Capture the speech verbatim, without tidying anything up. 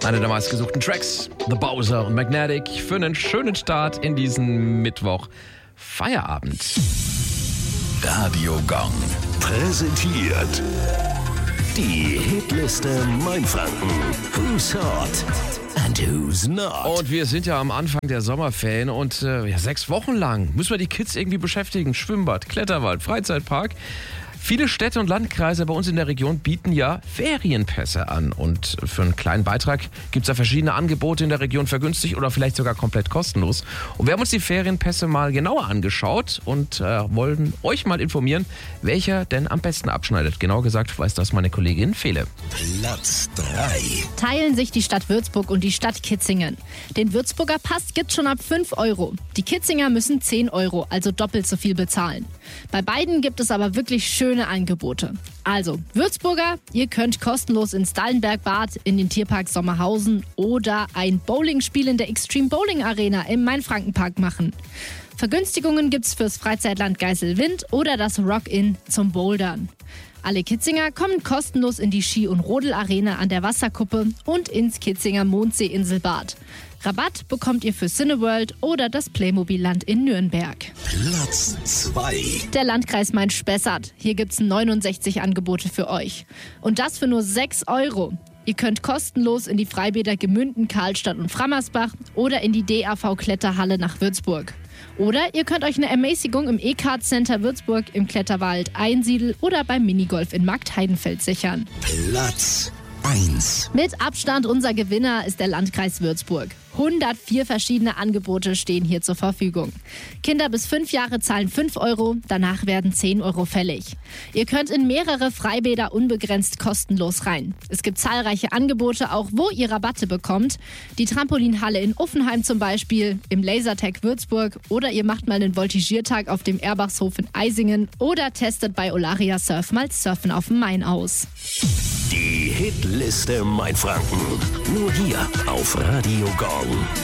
Einer der meistgesuchten Tracks, The Bowser und Magnetic, für einen schönen Start in diesen Mittwoch Feierabend. Radio Gong präsentiert die Hitliste Mainfranken. Who's hot and who's not? Und wir sind ja am Anfang der Sommerferien und äh, ja, sechs Wochen lang müssen wir die Kids irgendwie beschäftigen. Schwimmbad, Kletterwald, Freizeitpark. Viele Städte und Landkreise bei uns in der Region bieten ja Ferienpässe an. Und für einen kleinen Beitrag gibt es da verschiedene Angebote in der Region vergünstigt oder vielleicht sogar komplett kostenlos. Und wir haben uns die Ferienpässe mal genauer angeschaut und äh, wollen euch mal informieren, welcher denn am besten abschneidet. Genau gesagt weiß das meine Kollegin Fele. Platz drei. Teilen sich die Stadt Würzburg und die Stadt Kitzingen. Den Würzburger Pass gibt's schon ab fünf Euro. Die Kitzinger müssen zehn Euro, also doppelt so viel bezahlen. Bei beiden gibt es aber wirklich schöne Angebote. Also, Würzburger, ihr könnt kostenlos ins Dallenbergbad, in den Tierpark Sommerhausen oder ein Bowlingspiel in der Extreme Bowling Arena im Mainfrankenpark machen. Vergünstigungen gibt's fürs Freizeitland Geiselwind oder das Rock-In zum Bouldern. Alle Kitzinger kommen kostenlos in die Ski- und Rodelarena an der Wasserkuppe und ins Kitzinger Mondsee-Inselbad. Rabatt bekommt ihr für Cineworld oder das Playmobil-Land in Nürnberg. Platz zwei. Der Landkreis Main-Spessart. Hier gibt's neunundsechzig Angebote für euch. Und das für nur sechs Euro. Ihr könnt kostenlos in die Freibäder Gemünden, Karlstadt und Frammersbach oder in die D A V-Kletterhalle nach Würzburg. Oder ihr könnt euch eine Ermäßigung im E-Card-Center Würzburg, im Kletterwald Einsiedel oder beim Minigolf in Marktheidenfeld sichern. Platz eins. Mit Abstand unser Gewinner ist der Landkreis Würzburg. hundertvier verschiedene Angebote stehen hier zur Verfügung. Kinder bis fünf Jahre zahlen fünf Euro, danach werden zehn Euro fällig. Ihr könnt in mehrere Freibäder unbegrenzt kostenlos rein. Es gibt zahlreiche Angebote, auch wo ihr Rabatte bekommt. Die Trampolinhalle in Uffenheim zum Beispiel, im Lasertag Würzburg oder ihr macht mal einen Voltigiertag auf dem Erbachshof in Eisingen oder testet bei Olaria Surf mal Surfen auf dem Main aus. Die Hitliste Mainfranken. Nur hier auf Radio Gong.